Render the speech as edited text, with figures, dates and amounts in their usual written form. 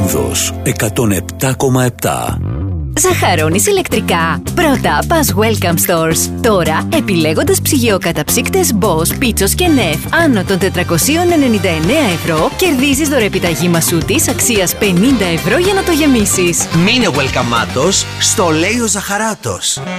Λίνδος 107,7. Ζαχαρώνεις ηλεκτρικά. Πρώτα πας Welcome Stores. Τώρα, επιλέγοντας ψυγειοκαταψύκτες Bosch, Πίτσος και Νεφ άνω των 499 €, κερδίζεις δωρεπιταγή μασούτης αξίας 50 € για να το γεμίσεις. Μείνε welcome στο λέει ο Ζαχαράτος.